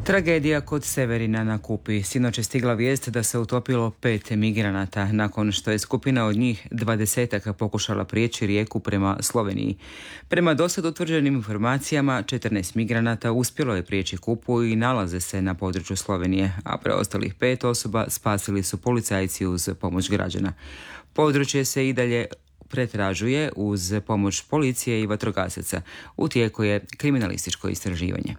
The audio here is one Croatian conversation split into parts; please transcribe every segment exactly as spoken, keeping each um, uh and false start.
Tragedija kod Severina na Kupi. Sinoć je stigla vijest da se utopilo pet migranata nakon što je skupina od njih dvadesetak pokušala prijeći rijeku prema Sloveniji. Prema dosad utvrđenim informacijama, četrnaest migranata uspjelo je prijeći Kupu i nalaze se na području Slovenije, a preostalih pet osoba spasili su policajci uz pomoć građana. Područje se i dalje pretražuje uz pomoć policije i vatrogasaca. U tijeku je kriminalističko istraživanje.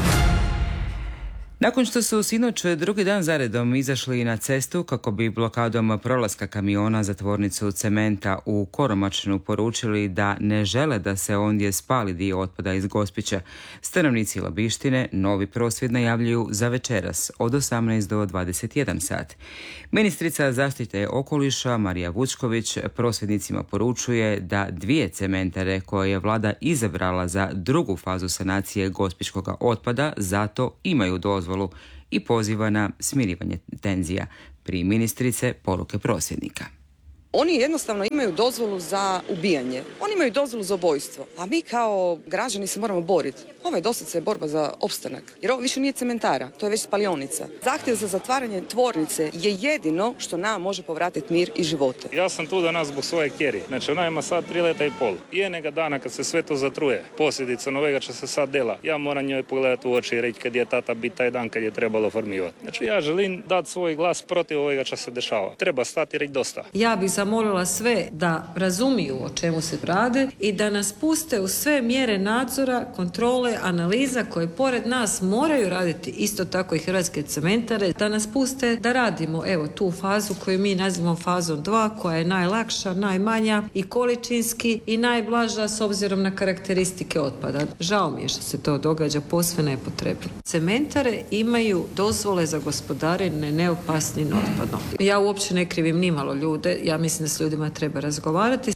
Nakon što su sinoć drugi dan zaredom izašli na cestu kako bi blokadom prolaska kamiona za tvornicu cementa u Koromačnu poručili da ne žele da se ondje spali dio otpada iz Gospića, stanovnici Labištine novi prosvjed najavljuju za večeras od osamnaest do dvadeset jedan sat. Ministrica zaštite okoliša Marija Vučković prosvjednicima poručuje da dvije cementare koje je vlada izabrala za drugu fazu sanacije gospićkog otpada zato imaju dozvolu i poziva na smirivanje tenzija. Pri ministrice poruke prosvjednika. Oni jednostavno imaju dozvolu za ubijanje. Oni imaju dozvolu za ubojstvo. A mi kao građani se moramo boriti. Ovo je doslovce borba za opstanak. Jer ovo više nije cementara, to je već spalionica. Zahtjev za zatvaranje tvornice je jedino što nam može povratiti mir i živote. Ja sam tu danas zbog svoje kjeri. Znači ona ima sad tri leta i pol. Jednoga dana kad se sve to zatruje, posljedica novega će se sad dela. Ja moram njoj pogledati u oči i reći kad je tata biti taj dan kad je trebalo formivati. Znači ja želim dati svoj glas protiv ovega što se dešava. Treba stati i reći dosta. Ja bih zamolila sve da razumiju o čemu se radi i da nas puste u sve mjere nadzora, kontrole, analiza koje pored nas moraju raditi isto tako i hrvatske cementare, da nas puste da radimo evo tu fazu koju mi nazivamo fazom dva, koja je najlakša, najmanja i količinski i najblaža s obzirom na karakteristike otpada. Žao mi je što se to događa posve nepotrebno. Cementare imaju dozvole za gospodarenje neopasnim otpadom. Ja uopće ne krivim nimalo ljude, ja mislim da s ljudima treba razgovarati.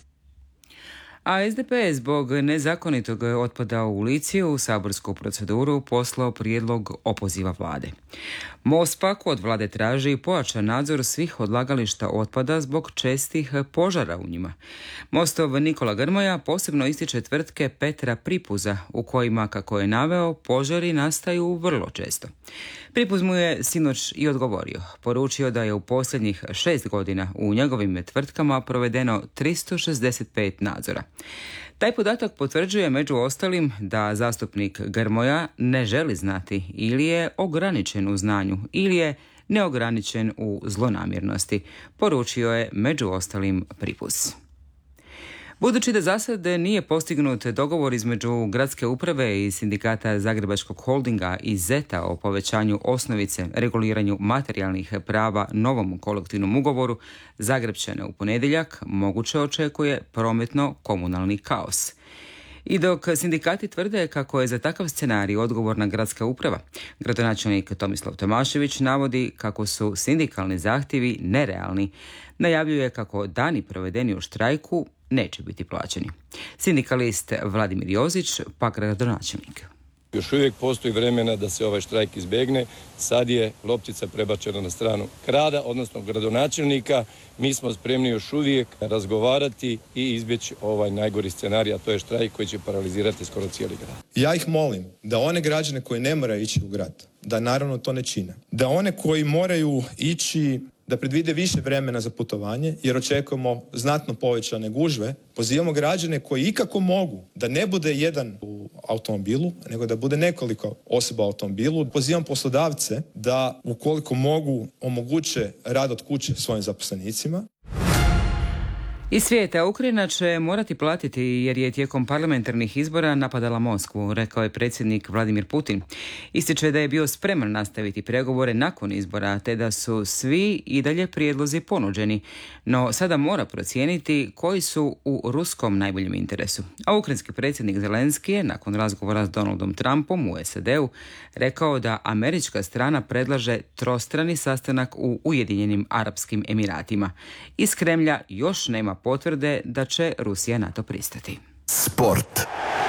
A es de pe je zbog nezakonitog otpada u Lici u saborsku proceduru poslao prijedlog opoziva vlade. Most pak od vlade traži pojačan nadzor svih odlagališta otpada zbog čestih požara u njima. Mostov Nikola Grmoja posebno ističe tvrtke Petra Pripuza u kojima, kako je naveo, požari nastaju vrlo često. Pripuz mu je sinoć i odgovorio. Poručio da je u posljednjih šest godina u njegovim tvrtkama provedeno tristo šezdeset pet nadzora. Taj podatak potvrđuje među ostalim da zastupnik Grmoja ne želi znati ili je ograničen u znanju ili je neograničen u zlonamjernosti, poručio je među ostalim Pripuz. Budući da zasad nije postignut dogovor između gradske uprave i sindikata Zagrebačkog holdinga i zeta o povećanju osnovice, reguliranju materijalnih prava novom kolektivnom ugovoru, Zagrepčane u ponedjeljak moguće očekuje prometno-komunalni kaos. I dok sindikati tvrde kako je za takav scenarij odgovorna gradska uprava, gradonačelnik Tomislav Tomašević navodi kako su sindikalni zahtjevi nerealni. Najavljuje kako dani provedeni u štrajku neće biti plaćeni. Sindikalist Vladimir Jozić, pak gradonačelnik. Još uvijek postoji vremena da se ovaj štrajk izbjegne. Sad je loptica prebačena na stranu grada, odnosno gradonačelnika. Mi smo spremni još uvijek razgovarati i izbjeći ovaj najgori scenarij, a to je štrajk koji će paralizirati skoro cijeli grad. Ja ih molim da one građane koji ne moraju ići u grad, da naravno to ne čine. Da one koji moraju ići, da predvide više vremena za putovanje, jer očekujemo znatno povećane gužve. Pozivamo građane koji ikako mogu da ne bude jedan u automobilu, nego da bude nekoliko osoba u automobilu. Pozivam poslodavce da, ukoliko mogu, omoguće rad od kuće svojim zaposlenicima. Iz svijeta Ukrajina će morati platiti jer je tijekom parlamentarnih izbora napadala Moskvu, rekao je predsjednik Vladimir Putin. Ističe da je bio spreman nastaviti pregovore nakon izbora, te da su svi i dalje prijedlozi ponuđeni, no sada mora procijeniti koji su u ruskom najboljem interesu. A ukrajinski predsjednik Zelenski je nakon razgovora s Donaldom Trumpom u es a de u rekao da američka strana predlaže trostrani sastanak u Ujedinjenim Arapskim Emiratima. Iz Kremlja još nema potvrde da će Rusija na to pristati. Sport.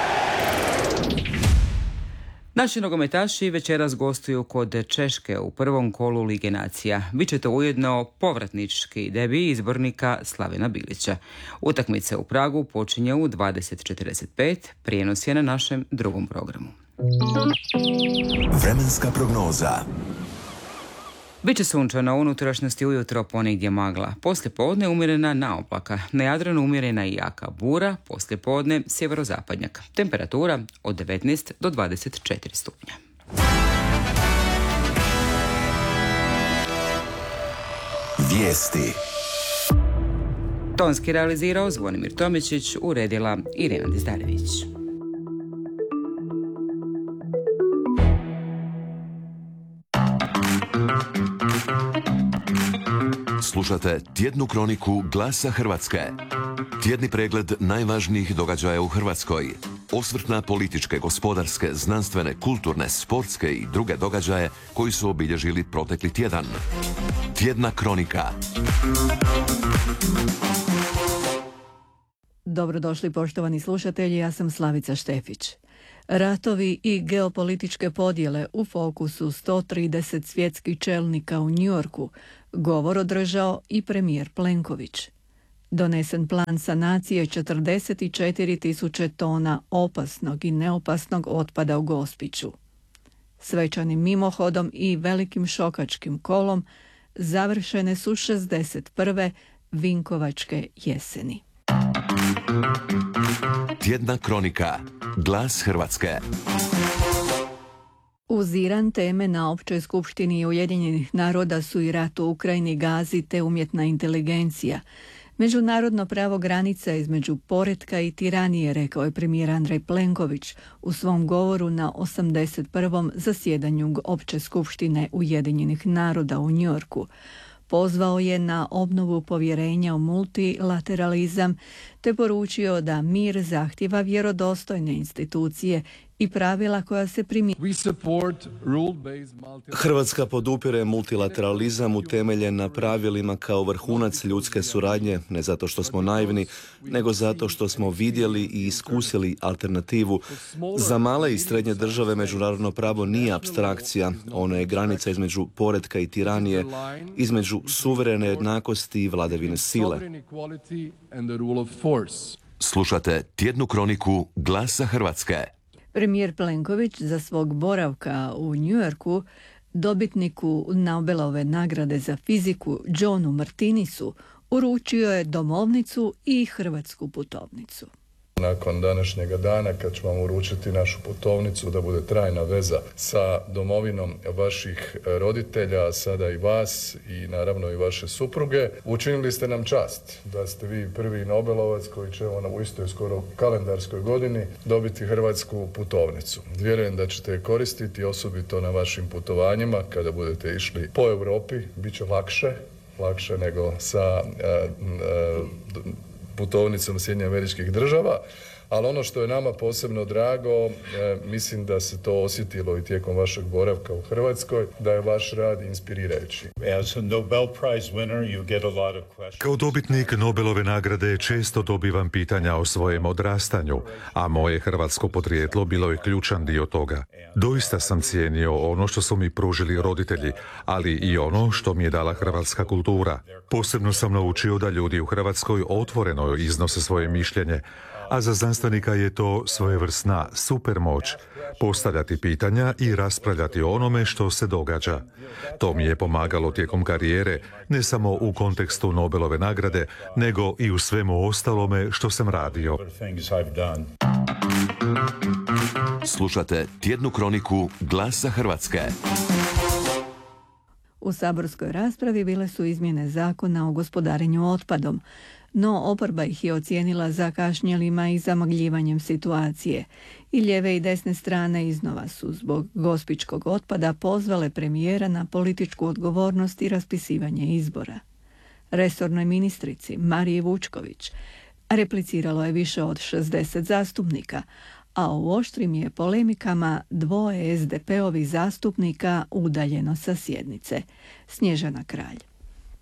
Naši nogometaši večeras gostuju kod Češke u prvom kolu Lige nacija. Biće to ujedno povratnički debi izbornika Slavena Bilića. Utakmica u Pragu počinje u dvadeset četrdeset pet, prijenos je na našem drugom programu. Vremenska prognoza. Biće sunčano, u unutrašnjosti ujutro ponegdje magla. Poslije podne umjerena naoblaka. Na Jadranu umjerena i jaka bura, poslije podne sjeverozapadnjak. Temperatura od devetnaest do dvadeset četiri stupnja. Vijesti. Tonski realizirao Zvonimir Tomičić, uredila Irena Dizdarević. Slušate tjednu kroniku Glasa Hrvatske. Tjedni pregled najvažnijih događaja u Hrvatskoj. Osvrt na političke, gospodarske, znanstvene, kulturne, sportske i druge događaje koji su obilježili protekli tjedan. Tjedna kronika. Dobrodošli poštovani slušatelji, ja sam Slavica Štefić. Ratovi i geopolitičke podjele u fokusu sto trideset svjetskih čelnika u Njujorku, govor održao i premijer Plenković. Donesen plan sanacije četrdeset četiri tisuće tona opasnog i neopasnog otpada u Gospiću. Svečanim mimohodom i velikim šokačkim kolom završene su šezdeset prve Vinkovačke jeseni. Tjedna kronika. Glas Hrvatske. Uz Iran teme na općoj skupštini Ujedinjenih naroda su i rat u Ukrajini, Gazi te umjetna inteligencija. Međunarodno pravo granica između poretka i tiranije, rekao je premijer Andrej Plenković u svom govoru na osamdeset prvom zasjedanju opće skupštine Ujedinjenih naroda u Njujorku. Pozvao je na obnovu povjerenja u multilateralizam te poručio da mir zahtijeva vjerodostojne institucije i pravila koja se primjenjuju. Hrvatska podupire multilateralizam utemeljen na pravilima kao vrhunac ljudske suradnje, ne zato što smo naivni, nego zato što smo vidjeli i iskusili alternativu. Za male i srednje države međunarodno pravo nije apstrakcija, ono je granica između poretka i tiranije, između suverene jednakosti i vladavine sile. Slušate tjednu kroniku Glasa Hrvatske. Premijer Plenković za svog boravka u Njujorku dobitniku Nobelove nagrade za fiziku Johnu Martinisu uručio je domovnicu i hrvatsku putovnicu. Nakon današnjega dana, kad ću vam uručiti našu putovnicu da bude trajna veza sa domovinom vaših roditelja, a sada i vas i naravno i vaše supruge, učinili ste nam čast da ste vi prvi Nobelovac koji će ona u istoj skoro kalendarskoj godini dobiti hrvatsku putovnicu. Vjerujem da ćete je koristiti osobito na vašim putovanjima kada budete išli po Europi, bit će lakše, lakše nego sa uh, uh, putovnicom Sjedinjenih Američkih Država, ali ono što je nama posebno drago, e, mislim da se to osjetilo i tijekom vašeg boravka u Hrvatskoj, da je vaš rad inspirirajući. Kao dobitnik Nobelove nagrade često dobivam pitanja o svojem odrastanju, a moje hrvatsko podrijetlo bilo je ključan dio toga. Doista sam cijenio ono što su mi pružili roditelji, ali i ono što mi je dala hrvatska kultura. Posebno sam naučio da ljudi u Hrvatskoj otvoreno iznose svoje mišljenje, a za znanstvenika je to svojevrsna supermoć, postavljati pitanja i raspravljati o onome što se događa. To mi je pomagalo tijekom karijere, ne samo u kontekstu Nobelove nagrade, nego i u svemu ostalome što sam radio. Slušate tjednu kroniku Glasa Hrvatske. U saborskoj raspravi bile su izmjene zakona o gospodarenju otpadom, no oporba ih je ocijenila zakašnjelima i zamagljivanjem situacije. I lijeve i desne strane iznova su zbog gospićkog otpada pozvale premijera na političku odgovornost i raspisivanje izbora. Resornoj ministrici Mariji Vučković repliciralo je više od šezdeset zastupnika, a u oštrim je polemikama dvoje es de pe ovih zastupnika udaljeno sa sjednice. Snježana Kralj.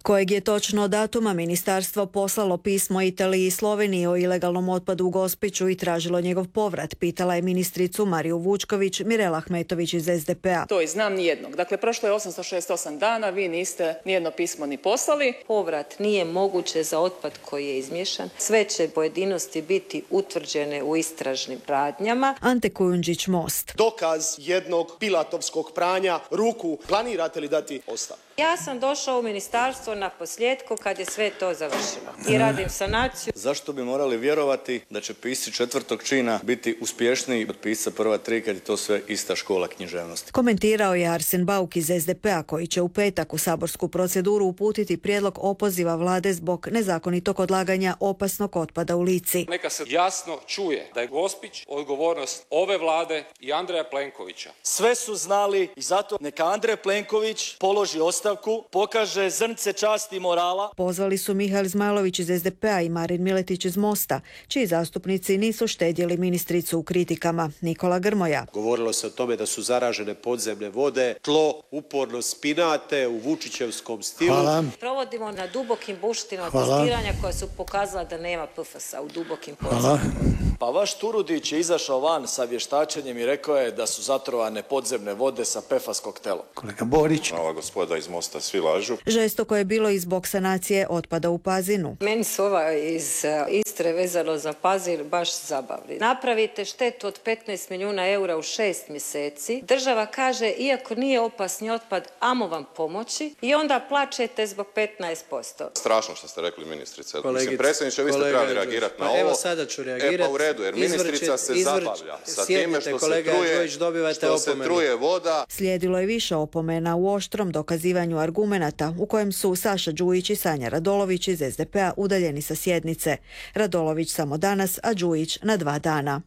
Kojeg je točno datuma ministarstvo poslalo pismo Italiji i Sloveniji o ilegalnom otpadu u Gospiću i tražilo njegov povrat, pitala je ministricu Mariju Vučković Mirela Ahmetović iz es de pe a. To i znam nijednog. Dakle, prošlo je osamsto šezdeset osam dana, vi niste nijedno pismo ni poslali. Povrat nije moguće za otpad koji je izmiješan. Sve će pojedinosti biti utvrđene u istražnim radnjama. Ante Kujundžić, Most. Dokaz jednog pilatovskog pranja ruku. Planirate li dati ostavku? Ja sam došao u ministarstvo na posljedku kad je sve to završilo i radim sanaciju. Zašto bi morali vjerovati da će pisci četvrtog čina biti uspješniji od pisca prva tri kad je to sve ista škola književnosti? Komentirao je Arsen Bauk iz es de pe a koji će u petak u saborsku proceduru uputiti prijedlog opoziva vlade zbog nezakonitog odlaganja opasnog otpada u Lici. Neka se jasno čuje da je Gospić odgovornost ove vlade i Andreja Plenkovića. Sve su znali i zato neka Andrej Plenković položi ostavku, pokaže zrnce časti i morala. Pozvali su Mihael Zmajlović iz es de pe a i Marin Miletić iz Mosta, čiji zastupnici nisu štedjeli ministricu u kritikama. Nikola Grmoja. Govorilo se o tome da su zaražene podzemne vode, tlo uporno spinate u vučićevskom stilu. Hvala. Provodimo na dubokim buštinama testiranja koja su pokazala da nema pe fe es a u dubokim podzemima. Pa vaš Turudić je izašao van sa vještačenjem i rekao je da su zatrovane podzemne vode sa pe fe es koktelom. Kolega Borić. Ova gospoda iz Mosta svi lažu. Žestoko je bilo i zbog sanacije otpada u Pazinu. Meni su ova iz Istre vezano za Pazin baš zabavni. Napravite štetu od petnaest milijuna eura u šest mjeseci. Država kaže, iako nije opasni otpad, amo vam pomoći i onda plačete zbog petnaest posto. Strašno što ste rekli, ministrice. Mislim, predsjedniče, vi ste trebali reagirati na pa ovo. Evo sada ću reagirati. E pa u redu, jer ministrica se izvrć, zabavlja sa sjedite, time što, kolega, se, truje, Đujić, što se truje voda. Slijedilo je više opomena u oštrom dokazivanju argumenata u kojem su Saša Đujić i Sanja Radolović iz es de pe a udaljeni sa sjednice. Radolović samo danas, a Đujić na dva dana.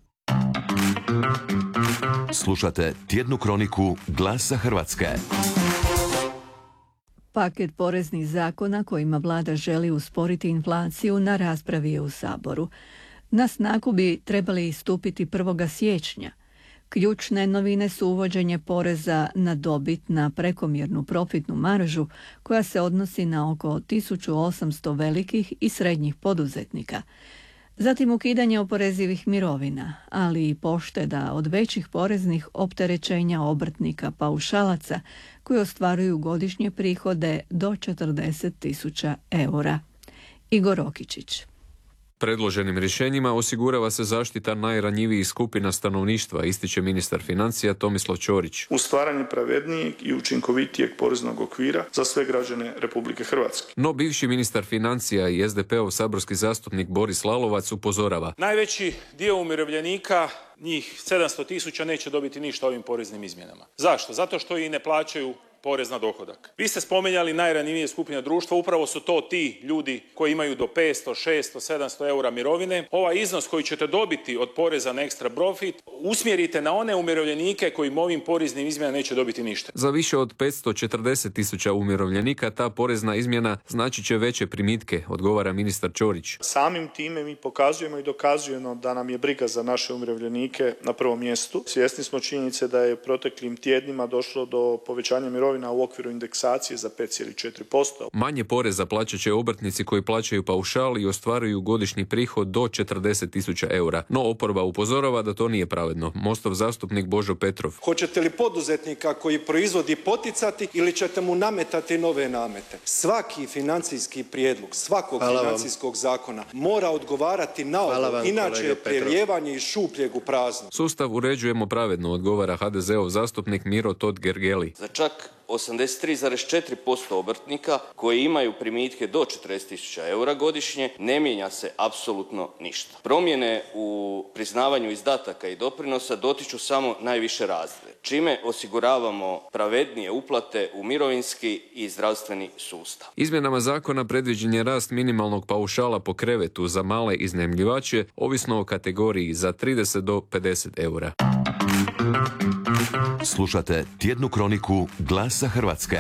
Slušate tjednu kroniku Glasa Hrvatske. Paket poreznih zakona kojima vlada želi usporiti inflaciju na raspravi je u Saboru. Na snagu bi trebali stupiti prvog siječnja. Ključne novine su uvođenje poreza na dobit na prekomjernu profitnu maržu koja se odnosi na oko tisuću osamsto velikih i srednjih poduzetnika. Zatim ukidanje oporezivih mirovina, ali i pošteda od većih poreznih opterećenja obrtnika paušalaca koji ostvaruju godišnje prihode do četrdeset tisuća eura. Igor Rokičić. Predloženim rješenjima osigurava se zaštita najranjivijih skupina stanovništva, ističe ministar financija Tomislav Ćorić. U stvaranje pravednijeg i učinkovitijeg poreznog okvira za sve građane Republike Hrvatske. No bivši ministar financija i es de pe ov saborski zastupnik Boris Lalovac upozorava. Najveći dio umirovljenika, njih sedamsto tisuća, neće dobiti ništa ovim poreznim izmjenama. Zašto? Zato što i ne plaćaju porez na dohodak. Vi ste spomenjali najranjivije skupine društva, upravo su to ti ljudi koji imaju do petsto, šesto, sedamsto eura mirovine. Ovaj iznos koji ćete dobiti od poreza na ekstra profit usmjerite na one umirovljenike koji ovim poreznim izmjenama neće dobiti ništa. Za više od petsto četrdeset tisuća umirovljenika ta porezna izmjena znači će veće primitke, odgovara ministar Ćorić. Samim time mi pokazujemo i dokazujemo da nam je briga za naše umirovljenike na prvom mjestu. Svjesni smo činjenice da je proteklim tjednima došlo do povećanja mirovina u okviru indeksacije za pet zarez četiri posto. Manje poreza plaćat će obrtnici koji plaćaju paušal i ostvaruju godišnji prihod do četrdeset tisuća eura. No oporba upozorava da to nije pravedno. Mostov zastupnik Božo Petrov. Hoćete li poduzetnika koji proizvodi poticati ili ćete mu nametati nove namete? Svaki financijski prijedlog, svakog Hvala financijskog vam. zakona mora odgovarati na ovo, inače je prelijevanje iz šupljeg u prazno. Sustav uređujemo pravedno, odgovara ha de ze ov zastupnik Miro Totgergeli. Za čak osamdeset tri zarez četiri posto obrtnika koji imaju primitke do četrdeset tisuća eura godišnje ne mijenja se apsolutno ništa. Promjene u priznavanju izdataka i doprinosa dotiču samo najviše razrede, čime osiguravamo pravednije uplate u mirovinski i zdravstveni sustav. Izmjenama zakona predviđen je rast minimalnog paušala po krevetu za male iznajmljivače, ovisno o kategoriji za trideset do pedeset eura. Slušate tjednu kroniku Glasa Hrvatske.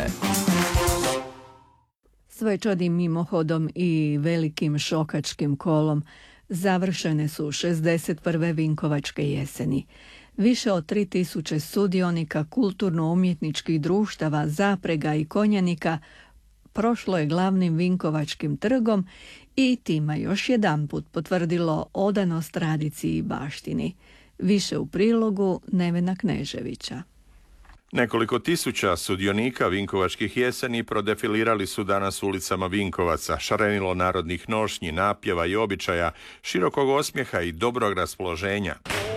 Svečanim mimohodom i velikim šokačkim kolom završene su šezdeset prve Vinkovačke jeseni. Više od tri tisuće sudionika kulturno-umjetničkih društava, zaprega i konjanika prošlo je glavnim Vinkovačkim trgom i time još jedanput potvrdilo odanost tradiciji i baštini. Više u prilogu Nevena Kneževića. Nekoliko tisuća sudionika Vinkovačkih jeseni prodefilirali su danas ulicama Vinkovaca, šarenilo narodnih nošnji, napjeva i običaja, širokog osmijeha i dobrog raspoloženja.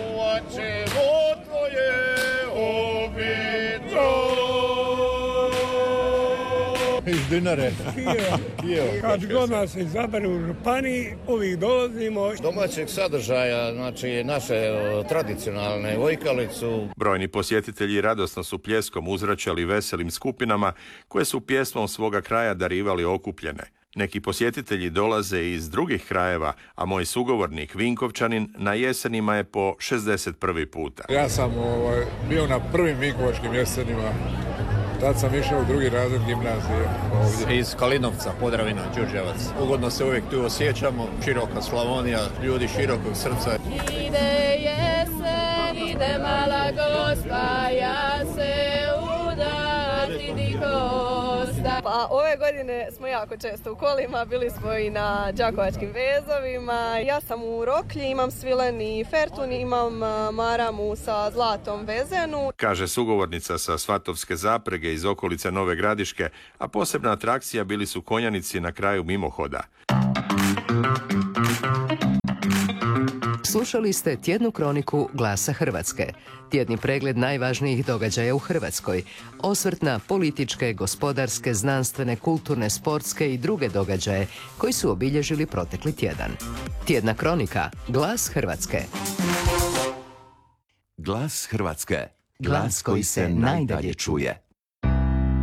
Iz Dinare. Kad god nas izaberu u županiji, uvijek dolazimo. Domaćeg sadržaja, znači naše tradicionalne vojkalicu. Brojni posjetitelji radosno su pljeskom uzvraćali veselim skupinama koje su pjesmom svoga kraja darivali okupljene. Neki posjetitelji dolaze iz drugih krajeva, a moj sugovornik Vinkovčanin na jesenima je po šezdeset prvi puta. Ja sam ovaj, bio na prvim Vinkovačkim jesenima. Tad sam išao u drugi razred gimnazije ovdje. Iz Kalinovca, Podravina, Đurđevac. Ugodno se uvijek tu osjećamo, široka Slavonija, ljudi širokog srca. Ide jesen, ide mala gospa, ja se udati di kosta. Pa ove godine smo jako često u kolima, bili smo i na đakovačkim vezovima. Ja sam u Roklji, imam svileni fertun, imam maramu sa zlatom vezenu. Kaže sugovornica sa Svatovske zaprege iz okolice Nove Gradiške, a posebna atrakcija bili su konjanici na kraju mimohoda. Slušali ste tjednu kroniku Glasa Hrvatske. Tjedni pregled najvažnijih događaja u Hrvatskoj. Osvrt na političke, gospodarske, znanstvene, kulturne, sportske i druge događaje koji su obilježili protekli tjedan. Tjedna kronika Glas Hrvatske. Glas Hrvatske. Glas koji se najdalje čuje.